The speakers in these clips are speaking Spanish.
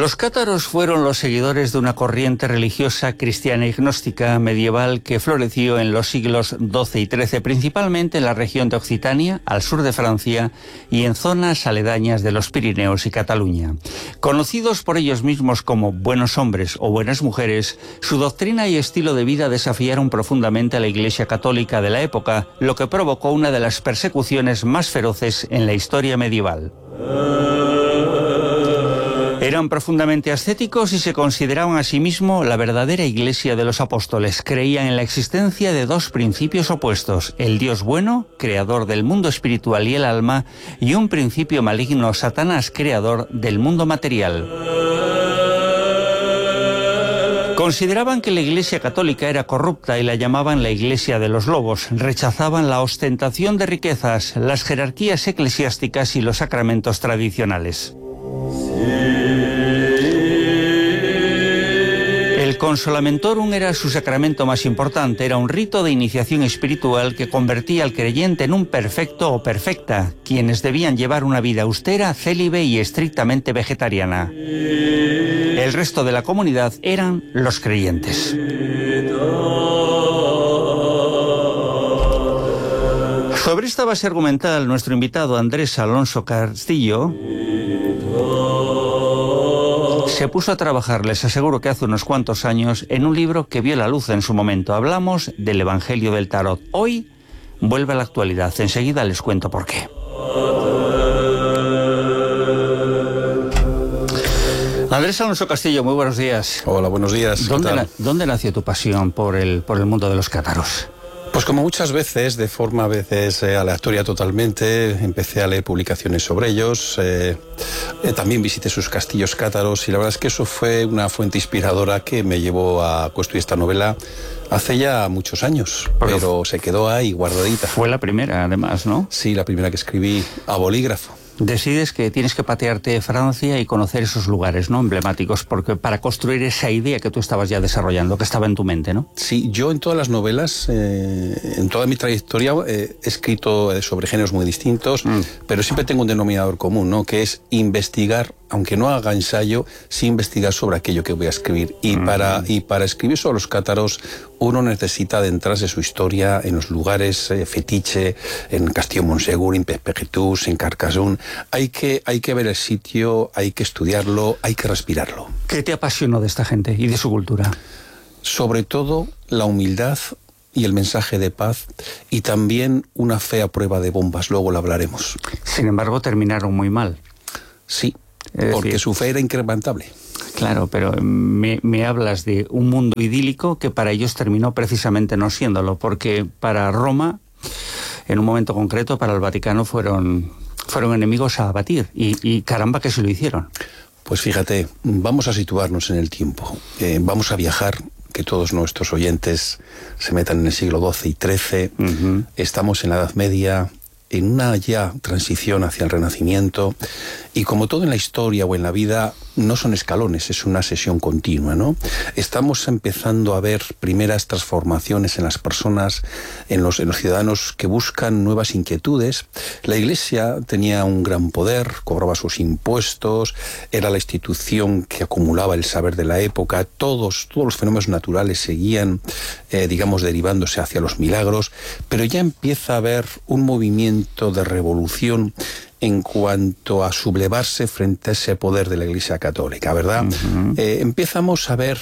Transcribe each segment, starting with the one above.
Los cátaros fueron los seguidores de una corriente religiosa cristiana y gnóstica medieval que floreció en los siglos XII y XIII, principalmente en la región de Occitania, al sur de Francia, y en zonas aledañas de los Pirineos y Cataluña. Conocidos por ellos mismos como buenos hombres o buenas mujeres, su doctrina y estilo de vida desafiaron profundamente a la Iglesia católica de la época, lo que provocó una de las persecuciones más feroces en la historia medieval. Eran profundamente ascéticos y se consideraban a sí mismos la verdadera Iglesia de los apóstoles. Creían en la existencia de dos principios opuestos: el Dios bueno, creador del mundo espiritual y el alma, y un principio maligno, Satanás, creador del mundo material. Consideraban que la Iglesia católica era corrupta y la llamaban la Iglesia de los lobos. Rechazaban la ostentación de riquezas, las jerarquías eclesiásticas y los sacramentos tradicionales. El Consolamentorum era su sacramento más importante. Era un rito de iniciación espiritual que convertía al creyente en un perfecto o perfecta, quienes debían llevar una vida austera, célibe y estrictamente vegetariana. El resto de la comunidad eran los creyentes. Sobre esta base argumental, nuestro invitado Andrés Alonso Castillo se puso a trabajar, les aseguro que hace unos cuantos años, en un libro que vio la luz en su momento. Hablamos del Evangelio del Tarot. Hoy vuelve a la actualidad. Enseguida les cuento por qué. Andrés Alonso Castillo, muy buenos días. Hola, buenos días. ¿Dónde nació tu pasión por el mundo de los cátaros? Pues como muchas veces, de forma a veces aleatoria totalmente, empecé a leer publicaciones sobre ellos, también visité sus castillos cátaros y la verdad es que eso fue una fuente inspiradora que me llevó a construir esta novela hace ya muchos años, pero se quedó ahí guardadita. Fue la primera, además, ¿no? Sí, la primera que escribí a bolígrafo. Decides que tienes que patearte Francia y conocer esos lugares, ¿no?, emblemáticos, porque para construir esa idea que tú estabas ya desarrollando, que estaba en tu mente, ¿no? Sí, yo en todas las novelas, en toda mi trayectoria, he escrito sobre géneros muy distintos, pero siempre tengo un denominador común, ¿no?, que es investigar, aunque no haga ensayo, sí investigar sobre aquello que voy a escribir. Y para escribir sobre los cátaros, uno necesita adentrarse en su historia, en los lugares fetiche, en Castillo Monsegur, en Pespegetús, en Carcassonne. Hay que ver el sitio, hay que estudiarlo, hay que respirarlo. ¿Qué te apasionó de esta gente y de su cultura? Sobre todo la humildad y el mensaje de paz, y también una fe a prueba de bombas. Luego lo hablaremos. Sin embargo, terminaron muy mal. Sí, porque su fe era incrementable. Claro, pero me hablas de un mundo idílico que para ellos terminó precisamente no siéndolo, porque para Roma, en un momento concreto, para el Vaticano fueron enemigos a abatir, y caramba que se lo hicieron. Pues fíjate, vamos a situarnos en el tiempo, vamos a viajar, que todos nuestros oyentes se metan en el siglo XII y XIII, estamos en la Edad Media, en una ya transición hacia el Renacimiento, y como todo en la historia o en la vida, no son escalones, es una sesión continua, ¿no? Estamos empezando a ver primeras transformaciones en las personas, en los ciudadanos que buscan nuevas inquietudes. La Iglesia tenía un gran poder, cobraba sus impuestos, era la institución que acumulaba el saber de la época, todos los fenómenos naturales seguían, derivándose hacia los milagros, pero ya empieza a haber un movimiento de revolución en cuanto a sublevarse frente a ese poder de la Iglesia Católica, ¿verdad? Empezamos a ver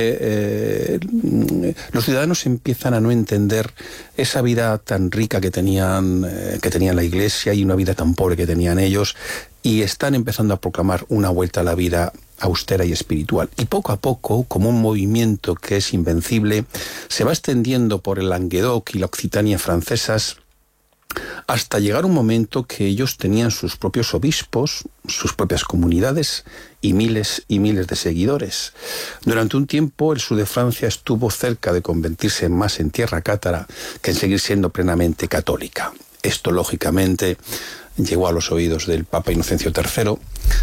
que los ciudadanos empiezan a no entender esa vida tan rica que tenían la Iglesia y una vida tan pobre que tenían ellos, y están empezando a proclamar una vuelta a la vida austera y espiritual. Y poco a poco, como un movimiento que es invencible, se va extendiendo por el Languedoc y la Occitania francesas, hasta llegar un momento que ellos tenían sus propios obispos, sus propias comunidades y miles de seguidores. Durante un tiempo el sur de Francia estuvo cerca de convertirse más en tierra cátara que en seguir siendo plenamente católica. Esto, lógicamente, llegó a los oídos del Papa Inocencio III,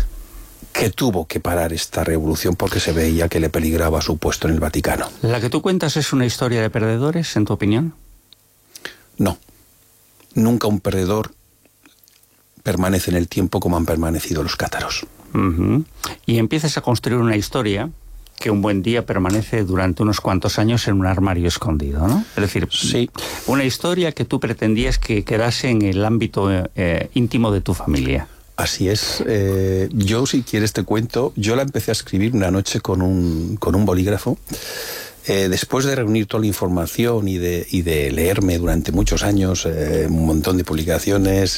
que tuvo que parar esta revolución porque se veía que le peligraba su puesto en el Vaticano. ¿La que tú cuentas es una historia de perdedores, en tu opinión? No. Nunca un perdedor permanece en el tiempo como han permanecido los cátaros. Y empiezas a construir una historia que un buen día permanece durante unos cuantos años en un armario escondido, ¿no? Es decir, sí, una historia que tú pretendías que quedase en el ámbito íntimo de tu familia. Así es. Yo, si quieres te cuento, yo la empecé a escribir una noche con un bolígrafo. Después de reunir toda la información y de leerme durante muchos años un montón de publicaciones,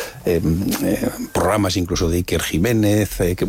programas incluso de Iker Jiménez,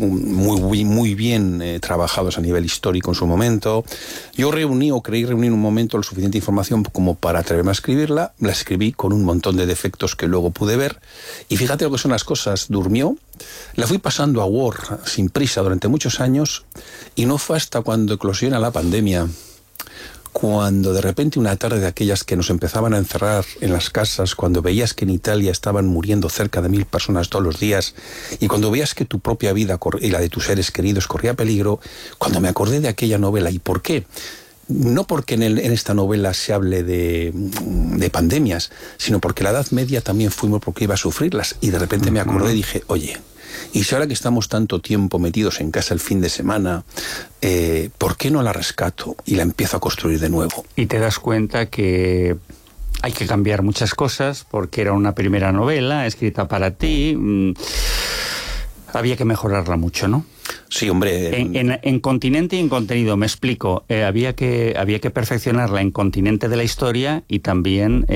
muy bien trabajados a nivel histórico en su momento, yo creí reunir un momento lo suficiente información como para atreverme a escribirla. La escribí con un montón de defectos que luego pude ver, y fíjate lo que son las cosas, durmió. La fui pasando a Word sin prisa durante muchos años, y no fue hasta cuando eclosiona la pandemia, cuando de repente una tarde de aquellas que nos empezaban a encerrar en las casas, cuando veías que en Italia estaban muriendo cerca de 1000 personas todos los días, y cuando veías que tu propia vida y la de tus seres queridos corría peligro, cuando me acordé de aquella novela. ¿Y por qué? No porque en esta novela se hable de pandemias, sino porque la Edad Media también fuimos porque iba a sufrirlas, y de repente me acordé y dije, oye, y si ahora que estamos tanto tiempo metidos en casa el fin de semana, ¿por qué no la rescato y la empiezo a construir de nuevo? Y te das cuenta que hay que cambiar muchas cosas, porque era una primera novela escrita para ti. Había que mejorarla mucho, ¿no? Sí, hombre. En continente y en contenido, me explico. Había que perfeccionarla en continente de la historia, y también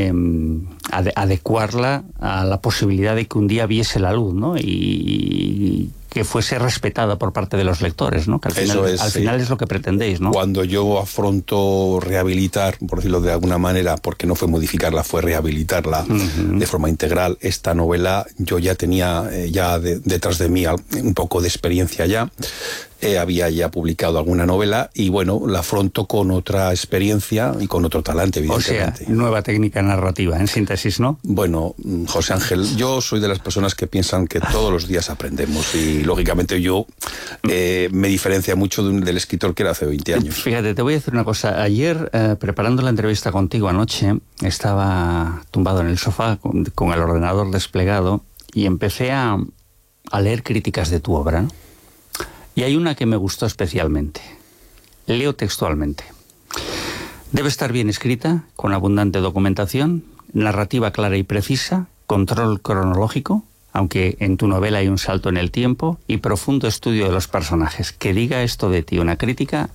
adecuarla a la posibilidad de que un día viese la luz, ¿no? Y que fuese respetada por parte de los lectores, ¿no? Que al final es lo que pretendéis, ¿no? Cuando yo afronto rehabilitar, por decirlo de alguna manera, porque no fue modificarla, fue rehabilitarla de forma integral, esta novela, yo ya tenía detrás de mí un poco de experiencia ya. Había ya publicado alguna novela, y bueno, la afronto con otra experiencia y con otro talante, evidentemente. O sea, nueva técnica narrativa, en síntesis, ¿no? Bueno, José Ángel, yo soy de las personas que piensan que todos los días aprendemos, y lógicamente yo me diferencia mucho del escritor que era hace 20 años. Fíjate, te voy a decir una cosa. Ayer, preparando la entrevista contigo anoche, estaba tumbado en el sofá con el ordenador desplegado, y empecé a leer críticas de tu obra, ¿no? Y hay una que me gustó especialmente. Leo textualmente. Debe estar bien escrita, con abundante documentación, narrativa clara y precisa, control cronológico, aunque en tu novela hay un salto en el tiempo, y profundo estudio de los personajes. Que diga esto de ti una crítica,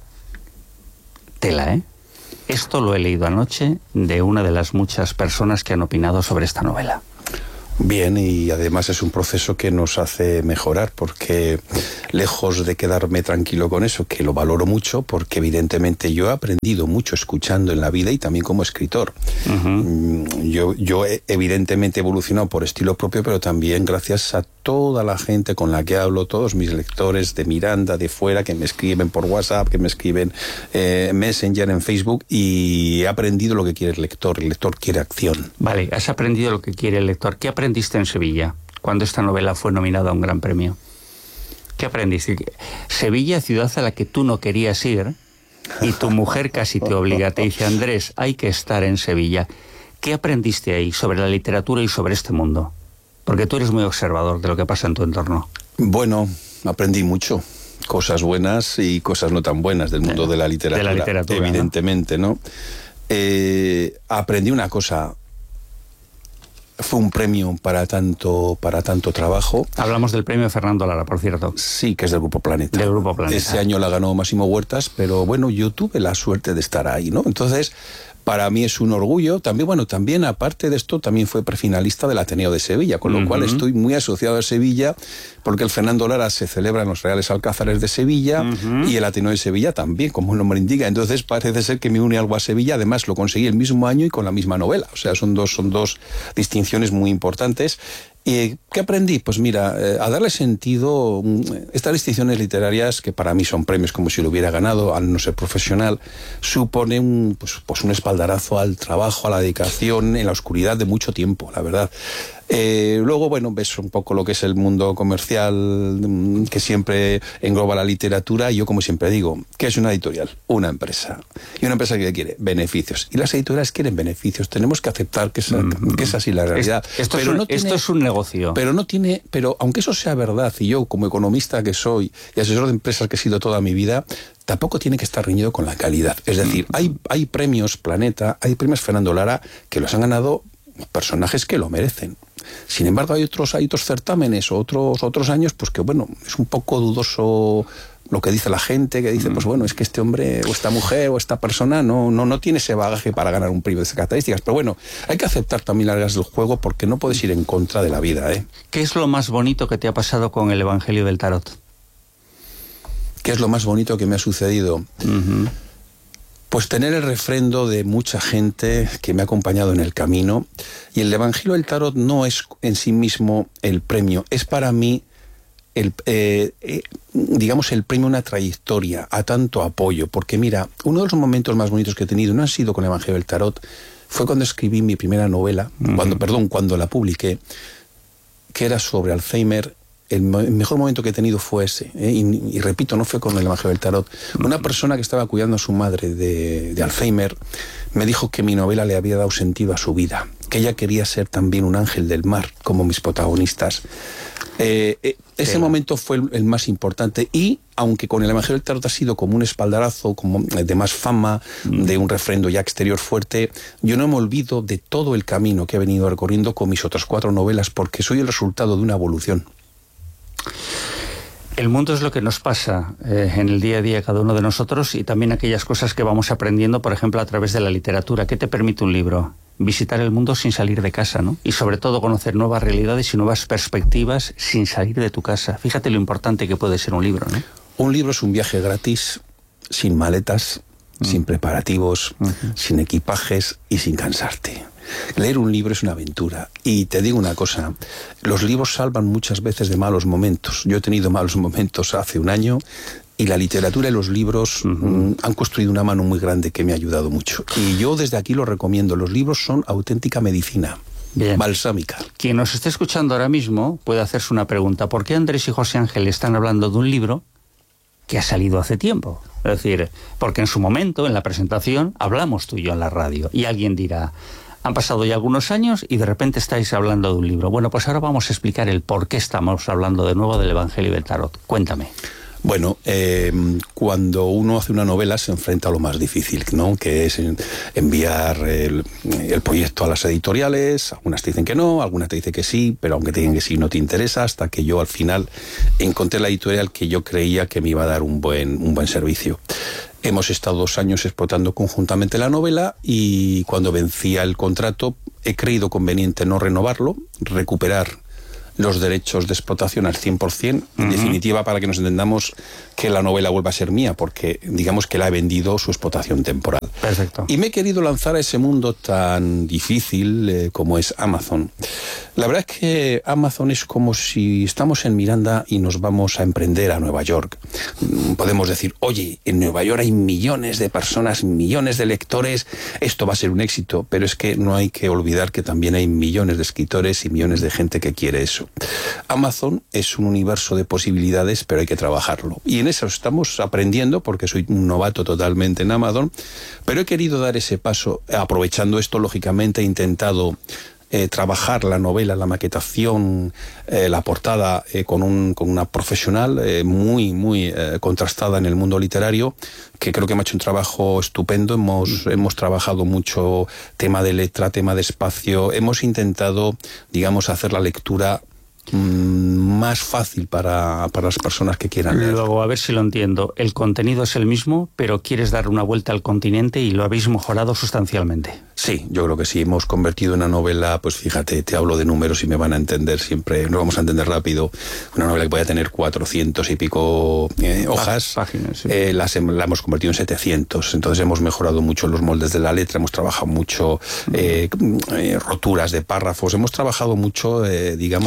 tela, ¿eh? Esto lo he leído anoche de una de las muchas personas que han opinado sobre esta novela. Bien, y además es un proceso que nos hace mejorar, porque lejos de quedarme tranquilo con eso, que lo valoro mucho, porque evidentemente yo he aprendido mucho escuchando en la vida y también como escritor. Yo evidentemente he evolucionado por estilo propio, pero también gracias a toda la gente con la que hablo, todos mis lectores de Miranda, de fuera, que me escriben por WhatsApp, que me escriben Messenger, en Facebook, y he aprendido lo que quiere el lector. El lector quiere acción. Vale, has aprendido lo que quiere el lector. ¿Qué aprendiste en Sevilla cuando esta novela fue nominada a un gran premio? ¿Qué aprendiste? Sevilla, ciudad a la que tú no querías ir, y tu mujer casi te obliga, te dice, Andrés, hay que estar en Sevilla. ¿Qué aprendiste ahí sobre la literatura y sobre este mundo? Porque tú eres muy observador de lo que pasa en tu entorno. Bueno, aprendí mucho. Cosas buenas y cosas no tan buenas del mundo de la literatura. De la literatura, evidentemente, ¿no? Aprendí una cosa. Fue un premio para tanto trabajo. Hablamos del premio Fernando Lara, por cierto. Sí, que es del Grupo Planeta. Del Grupo Planeta. Ese año la ganó Máximo Huertas, pero bueno, yo tuve la suerte de estar ahí, ¿no? Entonces, para mí es un orgullo. También, aparte de esto, también fue prefinalista del Ateneo de Sevilla, con lo cual estoy muy asociado a Sevilla, porque el Fernando Lara se celebra en los Reales Alcázares de Sevilla, y el Ateneo de Sevilla también, como el nombre indica. Entonces parece ser que me une algo a Sevilla. Además, lo conseguí el mismo año y con la misma novela. O sea, son dos distinciones muy importantes. ¿Y qué aprendí? Pues mira, a darle sentido, estas distinciones literarias, que para mí son premios como si lo hubiera ganado, al no ser profesional, supone un espaldarazo al trabajo, a la dedicación, en la oscuridad de mucho tiempo, la verdad. Luego, bueno, ves un poco lo que es el mundo comercial, que siempre engloba la literatura, y yo, como siempre digo, ¿qué es una editorial? Una empresa. Y una empresa que quiere beneficios. Y las editoriales quieren beneficios. Tenemos que aceptar que es así la realidad. Esto es un negocio. Pero aunque eso sea verdad, y yo, como economista que soy y asesor de empresas que he sido toda mi vida, tampoco tiene que estar reñido con la calidad. Es decir, hay premios Planeta, hay premios Fernando Lara, que los han ganado personajes que lo merecen. Sin embargo, hay otros certámenes o otros años, pues que bueno, es un poco dudoso lo que dice la gente, que dice, pues bueno, es que este hombre o esta mujer o esta persona no tiene ese bagaje para ganar un premio de esas características. Pero bueno, hay que aceptar también las reglas del juego, porque no puedes ir en contra de la vida, ¿eh? ¿Qué es lo más bonito que te ha pasado con el Evangelio del Tarot? ¿Qué es lo más bonito que me ha sucedido? Pues tener el refrendo de mucha gente que me ha acompañado en el camino. Y el Evangelio del Tarot no es en sí mismo el premio, es para mí digamos el premio a una trayectoria, a tanto apoyo. Porque mira, uno de los momentos más bonitos que he tenido no ha sido con el Evangelio del Tarot, fue cuando escribí mi primera novela, cuando la publiqué, que era sobre Alzheimer. El mejor momento que he tenido fue ese, y repito, no fue con el Evangelio del Tarot. Una persona que estaba cuidando a su madre de Alzheimer me dijo que mi novela le había dado sentido a su vida, que ella quería ser también un ángel del mar, como mis protagonistas. Ese momento fue el más importante, y aunque con el Evangelio del Tarot ha sido como un espaldarazo, como de más fama, de un refrendo ya exterior fuerte, yo no me olvido de todo el camino que he venido recorriendo con mis otras 4 novelas, porque soy el resultado de una evolución. El mundo es lo que nos pasa en el día a día cada uno de nosotros, y también aquellas cosas que vamos aprendiendo, por ejemplo, a través de la literatura. ¿Qué te permite un libro? Visitar el mundo sin salir de casa, ¿no? Y sobre todo conocer nuevas realidades y nuevas perspectivas sin salir de tu casa. Fíjate lo importante que puede ser un libro, ¿no? Un libro es un viaje gratis, sin maletas, sin preparativos, sin equipajes y sin cansarte. Leer un libro es una aventura. Y te digo una cosa, los libros salvan muchas veces de malos momentos. Yo he tenido malos momentos hace un año, y la literatura y los libros han construido una mano muy grande que me ha ayudado mucho. Y yo desde aquí lo recomiendo. Los libros son auténtica medicina. Bien. Balsámica. Quien nos esté escuchando ahora mismo puede hacerse una pregunta. ¿Por qué Andrés y José Ángel están hablando de un libro que ha salido hace tiempo? Es decir, porque en su momento, en la presentación, hablamos tú y yo en la radio. Y alguien dirá, han pasado ya algunos años y de repente estáis hablando de un libro. Bueno, pues ahora vamos a explicar el por qué estamos hablando de nuevo del Evangelio del Tarot. Cuéntame. Bueno, cuando uno hace una novela se enfrenta a lo más difícil, ¿no? Que es enviar el proyecto a las editoriales. Algunas te dicen que no, algunas te dicen que sí, pero aunque te digan que sí, no te interesa, hasta que yo al final encontré la editorial que yo creía que me iba a dar un buen servicio. Hemos estado 2 años explotando conjuntamente la novela, y cuando vencía el contrato he creído conveniente no renovarlo, recuperar los derechos de explotación al 100%, en definitiva, para que nos entendamos, que la novela vuelva a ser mía, porque digamos que la he vendido su explotación temporal. Perfecto. Y me he querido lanzar a ese mundo tan difícil como es Amazon. La verdad es que Amazon es como si estamos en Miranda y nos vamos a emprender a Nueva York. Podemos decir, oye, en Nueva York hay millones de personas, millones de lectores, esto va a ser un éxito, pero es que no hay que olvidar que también hay millones de escritores y millones de gente que quiere eso. Amazon es un universo de posibilidades, pero hay que trabajarlo. Y en eso estamos aprendiendo, porque soy un novato totalmente en Amazon, pero he querido dar ese paso. Aprovechando esto, lógicamente, he intentado trabajar la novela, la maquetación, la portada con una profesional muy contrastada en el mundo literario, que creo que me ha hecho un trabajo estupendo. Hemos trabajado mucho tema de letra, tema de espacio. Hemos intentado, digamos, hacer la lectura más fácil para las personas que quieran leer. Luego, a ver si lo entiendo. El contenido es el mismo, pero quieres dar una vuelta al continente y lo habéis mejorado sustancialmente. Sí, yo creo que sí. Hemos convertido una novela, pues fíjate, te hablo de números y me van a entender siempre, no vamos a entender rápido. Una novela que puede tener 400 y pico hojas, páginas, sí. La hemos convertido en 700. Entonces hemos mejorado mucho los moldes de la letra, hemos trabajado mucho roturas de párrafos, hemos trabajado mucho, digamos,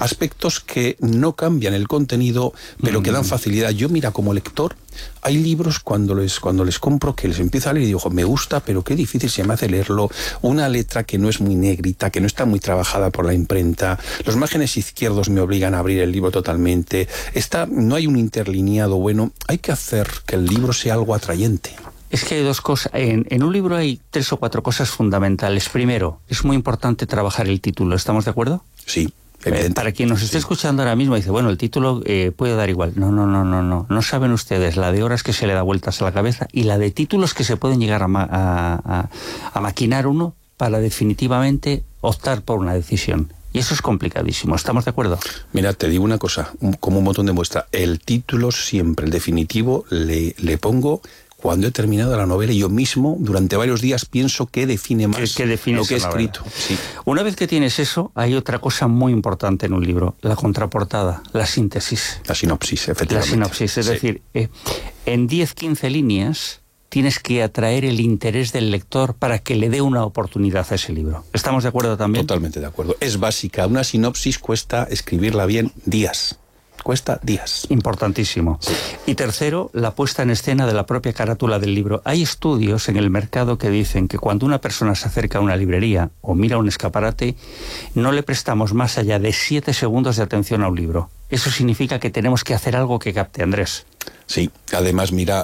aspectos que no cambian el contenido, pero que dan facilidad. Yo, mira, como lector, hay libros cuando les compro que les empiezo a leer y digo, me gusta, pero qué difícil se me hace leerlo. Una letra que no es muy negrita, que no está muy trabajada por la imprenta. Los márgenes izquierdos me obligan a abrir el libro totalmente. No hay un interlineado bueno. Hay que hacer que el libro sea algo atrayente. Es que hay dos cosas. En un libro hay 3 o 4 cosas fundamentales. Primero, es muy importante trabajar el título. ¿Estamos de acuerdo? Sí. Para quien nos esté escuchando ahora mismo dice, bueno, el título puede dar igual. No. No saben ustedes la de horas que se le da vueltas a la cabeza y la de títulos que se pueden llegar a maquinar uno para definitivamente optar por una decisión. Y eso es complicadísimo. ¿Estamos de acuerdo? Mira, te digo una cosa, como un botón de muestra. El título siempre, el definitivo, le pongo cuando he terminado la novela y yo mismo, durante varios días, pienso que define más lo que he escrito. Sí. Una vez que tienes eso, hay otra cosa muy importante en un libro, la contraportada, la síntesis. La sinopsis, efectivamente. La sinopsis, es decir, en 10-15 líneas tienes que atraer el interés del lector para que le dé una oportunidad a ese libro. ¿Estamos de acuerdo también? Totalmente de acuerdo. Es básica. Una sinopsis cuesta escribirla bien días. Cuesta días. Importantísimo. Sí. Y tercero, la puesta en escena de la propia carátula del libro. Hay estudios en el mercado que dicen que cuando una persona se acerca a una librería o mira un escaparate, no le prestamos más allá de 7 segundos de atención a un libro. Eso significa que tenemos que hacer algo que capte, Andrés. Sí, además, mira,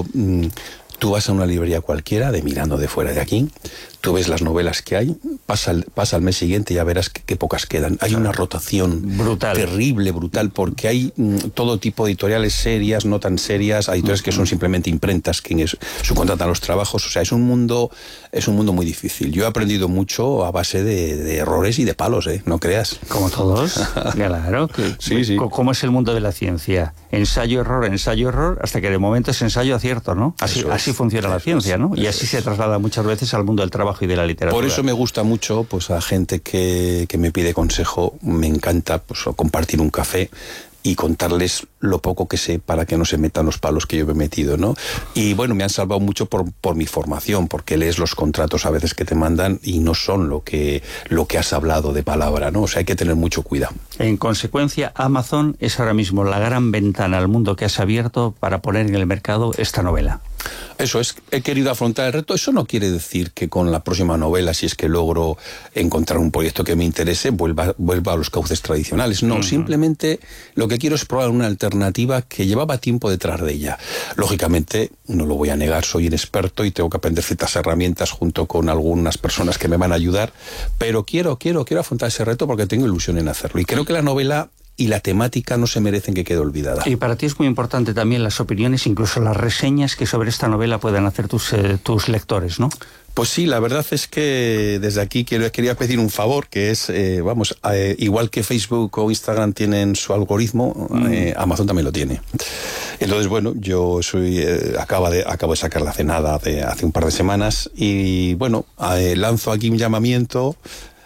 tú vas a una librería cualquiera, mirando de fuera de aquí, tú ves las novelas que hay, pasa al mes siguiente y ya verás qué pocas quedan. Hay una rotación brutal, brutal, porque hay todo tipo de editoriales serias, no tan serias, hay editoriales que son simplemente imprentas que subcontratan los trabajos. O sea, es un mundo muy difícil. Yo he aprendido mucho a base de errores y de palos, no creas. Como todos, claro. Sí. ¿Cómo es el mundo de la ciencia? Ensayo, error, hasta que de momento es ensayo-acierto, ¿no? Así funciona la ciencia, ¿no? Y así se traslada muchas veces al mundo del trabajo y de la literatura. Por eso me gusta mucho, pues, a gente que me pide consejo. Me encanta, pues, compartir un café y contarles lo poco que sé para que no se metan los palos que yo me he metido, ¿no? Y bueno, me han salvado mucho por mi formación, porque lees los contratos a veces que te mandan y no son lo que has hablado de palabra, ¿no? O sea, hay que tener mucho cuidado. En consecuencia, Amazon es ahora mismo la gran ventana al mundo que has abierto para poner en el mercado esta novela. Eso es, he querido afrontar el reto. Eso no quiere decir que con la próxima novela, si es que logro encontrar un proyecto que me interese, vuelva a los cauces tradicionales. No, simplemente lo que quiero es probar una alternativa que llevaba tiempo detrás de ella. Lógicamente, no lo voy a negar, soy inexperto y tengo que aprender ciertas herramientas junto con algunas personas que me van a ayudar, pero quiero afrontar ese reto porque tengo ilusión en hacerlo. Y creo que la novela y la temática no se merecen que quede olvidada. Y para ti es muy importante también las opiniones, incluso las reseñas que sobre esta novela puedan hacer tus lectores, ¿no? Pues sí, la verdad es que desde aquí quería pedir un favor, que es, igual que Facebook o Instagram tienen su algoritmo, Amazon también lo tiene. Entonces, bueno, yo acabo de sacar la cenada hace un par de semanas y, bueno, lanzo aquí un llamamiento.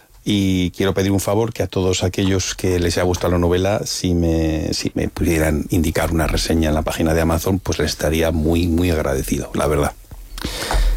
Y quiero pedir un favor, que a todos aquellos que les haya gustado la novela, si me pudieran indicar una reseña en la página de Amazon, pues les estaría muy, muy agradecido, la verdad.